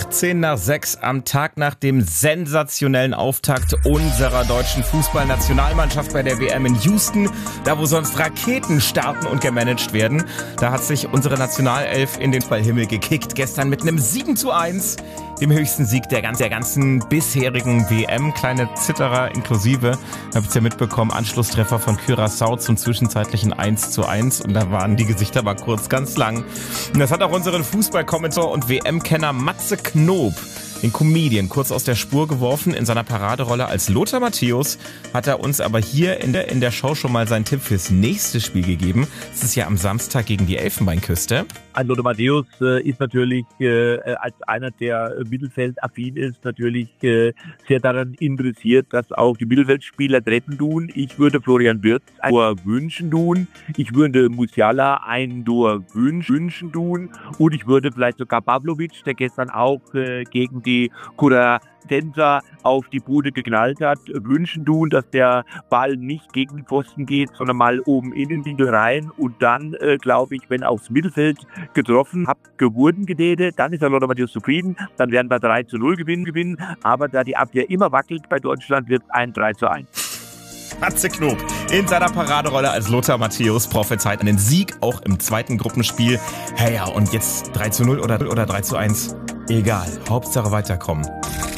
18:15 am Tag nach dem sensationellen Auftakt unserer deutschen Fußballnationalmannschaft bei der WM in Houston, da wo sonst Raketen starten und gemanagt werden, da hat sich unsere Nationalelf in den Ballhimmel gekickt. Gestern mit einem 7:1, dem höchsten Sieg der ganzen bisherigen WM. Kleine Zitterer inklusive, habe ich ja mitbekommen, Anschlusstreffer von Curaçao zum zwischenzeitlichen 1:1 und da waren die Gesichter mal kurz ganz lang. Und das hat auch unseren Fußballkommentator und WM-Kenner Matze Knob, den Comedian, kurz aus der Spur geworfen. In seiner Paraderolle als Lothar Matthäus hat er uns aber hier in der Show schon mal seinen Tipp fürs nächste Spiel gegeben. Es ist ja am Samstag gegen die Elfenbeinküste. Lothar Matthäus ist natürlich als einer, der mittelfeldaffin ist, natürlich sehr daran interessiert, dass auch die Mittelfeldspieler retten tun. Ich würde Florian Wirtz ein Tor wünschen tun. Ich würde Musiala ein Tor wünschen tun. Und ich würde vielleicht sogar Pavlovic, der gestern auch gegen die Kurratenser auf die Bude geknallt hat, wünschen tun, dass der Ball nicht gegen den Pfosten geht, sondern mal oben in den Winkel rein. Und dann, glaube ich, wenn aufs Mittelfeld getroffen, geworden gedäde, dann ist der Lothar Matthäus zufrieden. Dann werden wir 3:0 gewinnen. Aber da die Abwehr immer wackelt bei Deutschland, wird es ein 3:1. Matze Knob in seiner Paraderolle als Lothar Matthäus prophezeit einen Sieg, auch im zweiten Gruppenspiel. Hey ja, und jetzt 3:0 oder 3:1? Egal, Hauptsache weiterkommen.